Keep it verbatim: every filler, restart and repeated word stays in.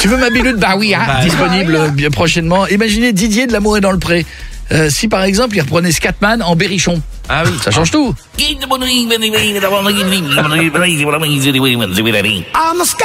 Tu veux ma bilute? Bah oui, hein, Bah, disponible euh, bien prochainement. Imaginez Didier de L'amour est dans le pré. Euh, si par exemple il reprenait Scatman en berrichon, Ah oui. ça change tout. I'm a scat